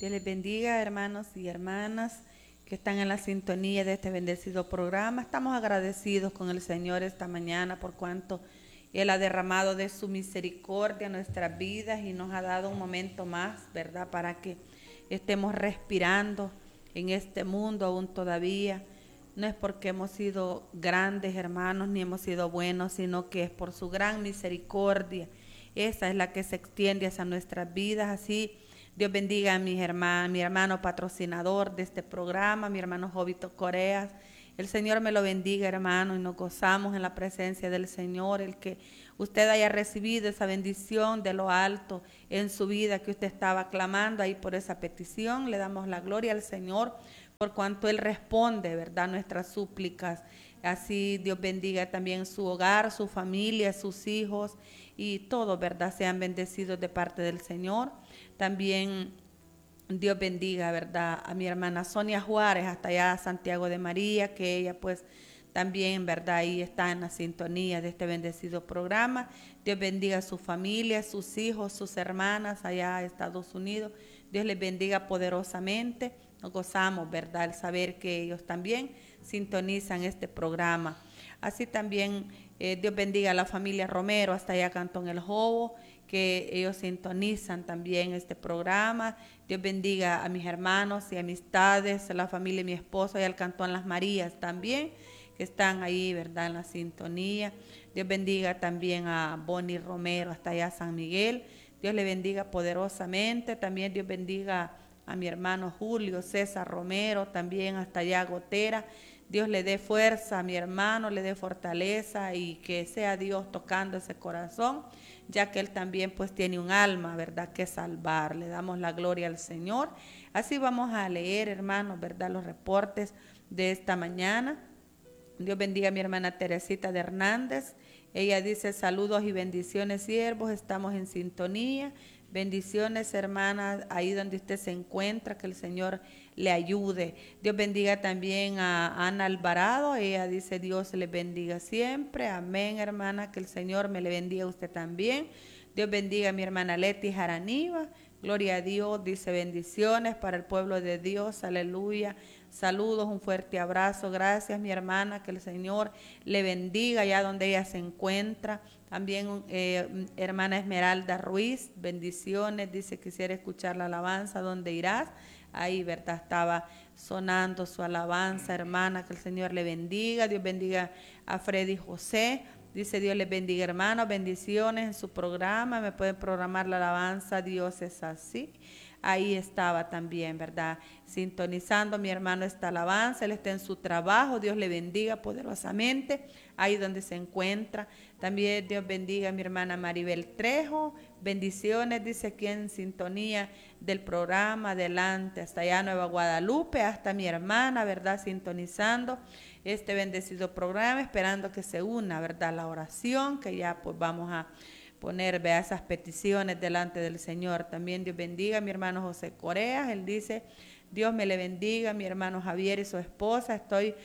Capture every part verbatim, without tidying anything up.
Dios les bendiga, hermanos y hermanas que están en la sintonía de este bendecido programa. Estamos agradecidos con el Señor esta mañana por cuanto Él ha derramado de su misericordia en nuestras vidas y nos ha dado un momento más, ¿verdad? Para que estemos respirando en este mundo aún todavía. No es porque hemos sido grandes hermanos ni hemos sido buenos, sino que es por su gran misericordia. Esa es la que se extiende hacia nuestras vidas. Así, Dios bendiga a mis hermanos, mi hermano patrocinador de este programa, mi hermano Jovito Coreas. El Señor me lo bendiga, hermano, y nos gozamos en la presencia del Señor. El que usted haya recibido esa bendición de lo alto en su vida, que usted estaba clamando ahí por esa petición, le damos la gloria al Señor por cuanto Él responde, ¿verdad?, nuestras súplicas. Así Dios bendiga también su hogar, su familia, sus hijos y todos, ¿verdad?, sean bendecidos de parte del Señor. También Dios bendiga, ¿verdad?, a mi hermana Sonia Juárez, hasta allá Santiago de María, que ella pues también, ¿verdad?, ahí está en la sintonía de este bendecido programa. Dios bendiga a su familia, sus hijos, sus hermanas allá en Estados Unidos. Dios les bendiga poderosamente. Nos gozamos, ¿verdad?, el saber que ellos también sintonizan este programa. Así también eh, Dios bendiga a la familia Romero, hasta allá Cantón El Jobo, que ellos sintonizan también este programa. Dios bendiga a mis hermanos y amistades, a la familia de mi esposo y al Cantón Las Marías también, que están ahí, ¿verdad?, en la sintonía. Dios bendiga también a Bonnie Romero, hasta allá San Miguel. Dios le bendiga poderosamente. También Dios bendiga a mi hermano Julio César Romero, también hasta allá Gotera. Dios le dé fuerza a mi hermano, le dé fortaleza y que sea Dios tocando ese corazón, ya que él también pues tiene un alma, ¿verdad?, que salvar. Le damos la gloria al Señor. Así vamos a leer, hermanos, ¿verdad?, los reportes de esta mañana. Dios bendiga a mi hermana Teresita de Hernández. Ella dice: saludos y bendiciones, siervos, estamos en sintonía. Bendiciones, hermanas, ahí donde usted se encuentra, que el Señor le ayude. Dios bendiga también a Ana Alvarado. Ella dice: Dios le bendiga siempre. Amén, hermana, que el Señor me le bendiga a usted también. Dios bendiga a mi hermana Leti Jaraniva. Gloria a Dios, dice: bendiciones para el pueblo de Dios, aleluya. Saludos, un fuerte abrazo. Gracias, mi hermana, que el Señor le bendiga allá donde ella se encuentra. También eh, hermana Esmeralda Ruiz, bendiciones, dice: quisiera escuchar la alabanza, ¿dónde irás? Ahí, ¿verdad?, estaba sonando su alabanza, hermana, que el Señor le bendiga. Dios bendiga a Freddy José. Dice: Dios les bendiga, hermanos, bendiciones en su programa. Me pueden programar la alabanza, Dios es así. Ahí estaba también, ¿verdad?, sintonizando mi hermano esta alabanza. Él está en su trabajo. Dios le bendiga poderosamente ahí donde se encuentra. También Dios bendiga a mi hermana Maribel Trejo. Bendiciones, dice, aquí en sintonía del programa. Adelante, hasta allá Nueva Guadalupe, hasta mi hermana, ¿verdad?, sintonizando este bendecido programa, esperando que se una, ¿verdad?, la oración, que ya pues vamos a poner, vea, esas peticiones delante del Señor. También Dios bendiga a mi hermano José Coreas. Él dice: Dios me le bendiga, mi hermano Javier y su esposa. Estoy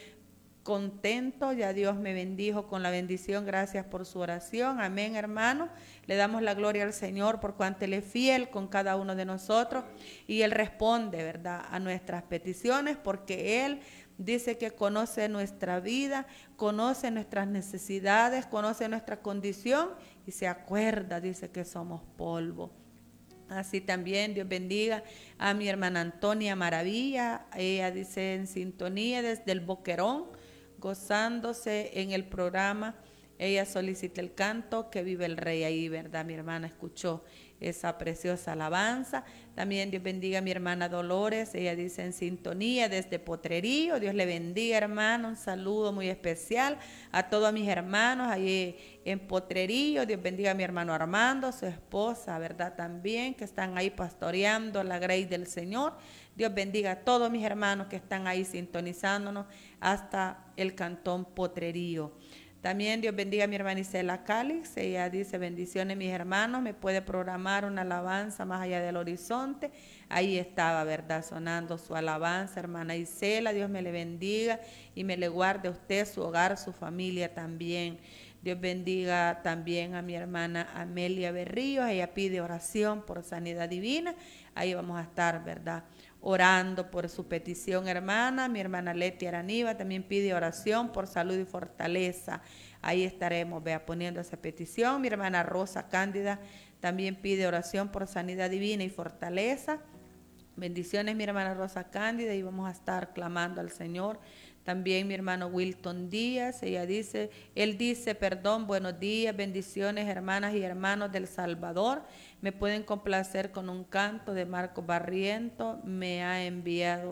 contento, ya Dios me bendijo con la bendición. Gracias por su oración. Amén, hermano. Le damos la gloria al Señor por cuanto Él es fiel con cada uno de nosotros y Él responde, ¿verdad?, a nuestras peticiones, porque Él dice que conoce nuestra vida, conoce nuestras necesidades, conoce nuestra condición y se acuerda, dice, que somos polvo. Así también Dios bendiga a mi hermana Antonia Maravilla. Ella dice: en sintonía desde el Boquerón, gozándose en el programa. Ella solicita el canto Que vive el Rey. Ahí, ¿verdad?, mi hermana escuchó esa preciosa alabanza. También Dios bendiga a mi hermana Dolores. Ella dice: en sintonía desde Potrerillo. Dios le bendiga, hermano. Un saludo muy especial a todos mis hermanos allí en Potrerillo. Dios bendiga a mi hermano Armando, su esposa, ¿verdad?, también, que están ahí pastoreando la grey del Señor. Dios bendiga a todos mis hermanos que están ahí sintonizándonos hasta el cantón Potrerillo. También Dios bendiga a mi hermana Isela Calix. Ella dice: bendiciones, mis hermanos. Me puede programar una alabanza Más allá del horizonte. Ahí estaba, ¿verdad?, sonando su alabanza, hermana Isela. Dios me le bendiga y me le guarde a usted, su hogar, su familia también. Dios bendiga también a mi hermana Amelia Berríos. Ella pide oración por sanidad divina. Ahí vamos a estar, ¿verdad?, orando por su petición, hermana. Mi hermana Leti Araniva también pide oración por salud y fortaleza. Ahí estaremos, vea, poniendo esa petición. Mi hermana Rosa Cándida también pide oración por sanidad divina y fortaleza. Bendiciones, mi hermana Rosa Cándida, y vamos a estar clamando al Señor. También mi hermano Wilton Díaz, ella dice, él dice, perdón, buenos días, bendiciones, hermanas y hermanos del Salvador. Me pueden complacer con un canto de Marcos Barriento, me ha enviado.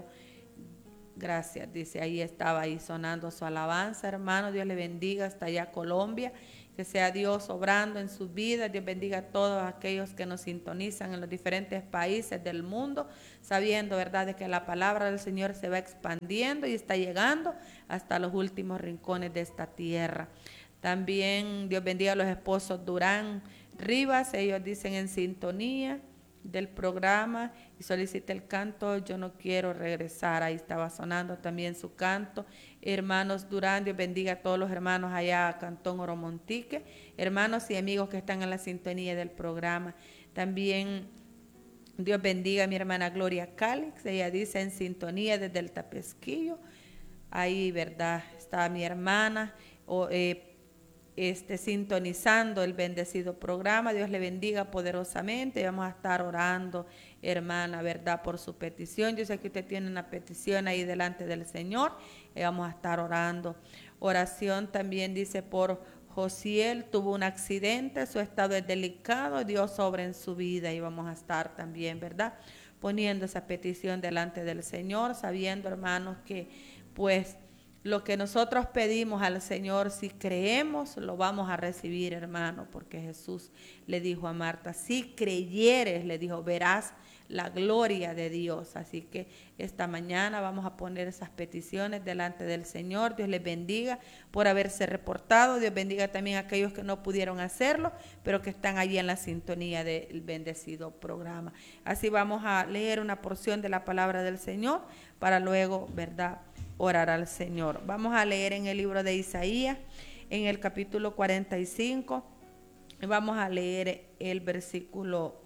Gracias, dice, ahí estaba ahí sonando su alabanza, hermano. Dios le bendiga hasta allá Colombia. Que sea Dios obrando en sus vidas. Dios bendiga a todos aquellos que nos sintonizan en los diferentes países del mundo, sabiendo, ¿verdad?, de que la palabra del Señor se va expandiendo y está llegando hasta los últimos rincones de esta tierra. También Dios bendiga a los esposos Durán Rivas, ellos dicen en sintonía del programa y solicita el canto Yo no quiero regresar. Ahí estaba sonando también su canto. Hermanos Durán, Dios bendiga a todos los hermanos allá a Cantón Oromontique, hermanos y amigos que están en la sintonía del programa. También Dios bendiga a mi hermana Gloria Cálix, ella dice en sintonía desde el Tapesquillo. Ahí, ¿verdad?, está mi hermana o, eh, Este, sintonizando el bendecido programa. Dios le bendiga poderosamente. Vamos a estar orando, hermana, ¿verdad?, por su petición. Yo sé que usted tiene una petición ahí delante del Señor y vamos a estar orando. Oración también dice por Josiel, tuvo un accidente, su estado es delicado, Dios obra en su vida y vamos a estar también, ¿verdad?, poniendo esa petición delante del Señor, sabiendo, hermanos, que pues lo que nosotros pedimos al Señor, si creemos, lo vamos a recibir, hermano, porque Jesús le dijo a Marta, si creyeres, le dijo, verás la gloria de Dios. Así que esta mañana vamos a poner esas peticiones delante del Señor. Dios les bendiga por haberse reportado. Dios bendiga también a aquellos que no pudieron hacerlo, pero que están allí en la sintonía del bendecido programa. Así vamos a leer una porción de la palabra del Señor para luego, ¿verdad?, orar al Señor. Vamos a leer en el libro de Isaías, en el capítulo cuarenta y cinco, y vamos a leer el versículo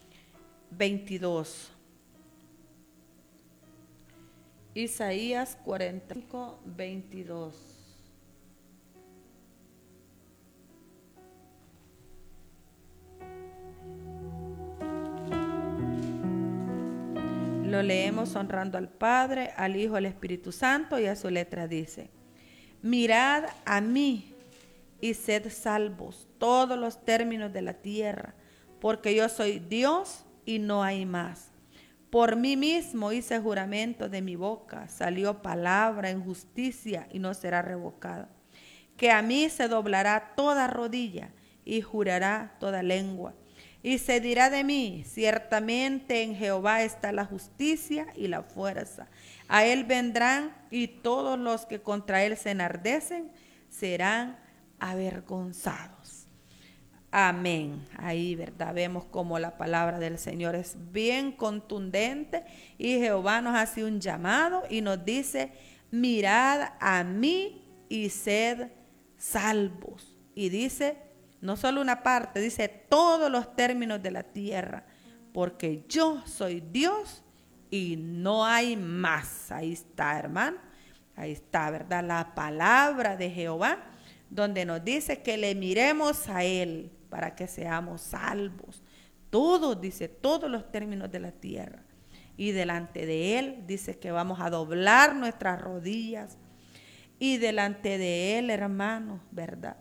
veintidós. Isaías cuarenta y cinco, veintidós. Lo leemos honrando al Padre, al Hijo, al Espíritu Santo, y a su letra dice: mirad a mí y sed salvos todos los términos de la tierra, porque yo soy Dios y no hay más. Por mí mismo hice juramento de mi boca, salió palabra en justicia y no será revocada. Que a mí se doblará toda rodilla y jurará toda lengua. Y se dirá de mí, ciertamente en Jehová está la justicia y la fuerza. A él vendrán y todos los que contra él se enardecen serán avergonzados. Amén. Ahí, ¿verdad? Vemos como la palabra del Señor es bien contundente y Jehová nos hace un llamado y nos dice, mirad a mí y sed salvos. Y dice, no solo una parte, dice todos los términos de la tierra, porque yo soy Dios y no hay más. Ahí está, hermano. Ahí está, ¿verdad? La palabra de Jehová, donde nos dice que le miremos a Él para que seamos salvos. Todos, dice, todos los términos de la tierra. Y delante de Él dice que vamos a doblar nuestras rodillas. Y delante de Él, hermanos, ¿verdad?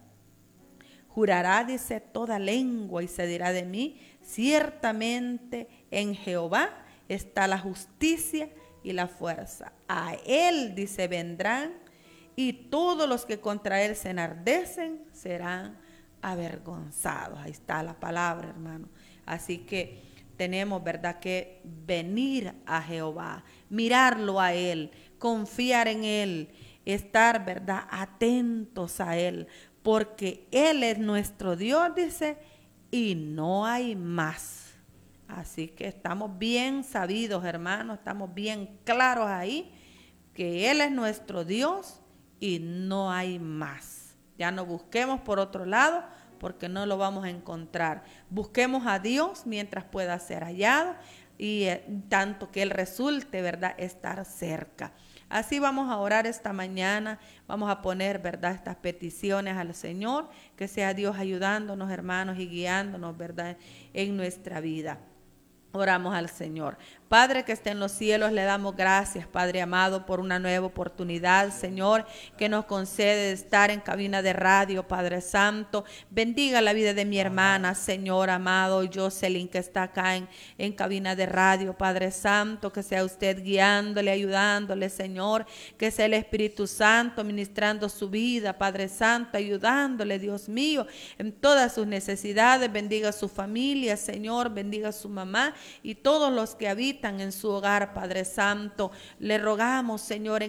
Jurará, dice, toda lengua y se dirá de mí, ciertamente en Jehová está la justicia y la fuerza. A Él, dice, vendrán y todos los que contra Él se enardecen serán avergonzados. Ahí está la palabra, hermano. Así que tenemos, ¿verdad?, que venir a Jehová, mirarlo a Él, confiar en Él, estar, ¿verdad?, atentos a Él, porque Él es nuestro Dios, dice, y no hay más. Así que estamos bien sabidos, hermanos, estamos bien claros ahí, que Él es nuestro Dios y no hay más. Ya no busquemos por otro lado, porque no lo vamos a encontrar. Busquemos a Dios mientras pueda ser hallado. y eh, tanto que Él resulte, ¿verdad?, estar cerca. Así vamos a orar esta mañana, vamos a poner, ¿verdad?, estas peticiones al Señor, que sea Dios ayudándonos, hermanos, y guiándonos, ¿verdad?, en nuestra vida. Oramos al Señor. Padre que está en los cielos, le damos gracias, Padre amado, por una nueva oportunidad, Señor, que nos concede de estar en cabina de radio, Padre Santo. Bendiga la vida de mi hermana, Señor amado, Jocelyn, que está acá en, en cabina de radio, Padre Santo, que sea usted guiándole, ayudándole, Señor, que sea el Espíritu Santo ministrando su vida, Padre Santo, ayudándole, Dios mío, en todas sus necesidades. Bendiga a su familia, Señor, bendiga a su mamá y todos los que habitan en su hogar, Padre Santo. Le rogamos, Señor, en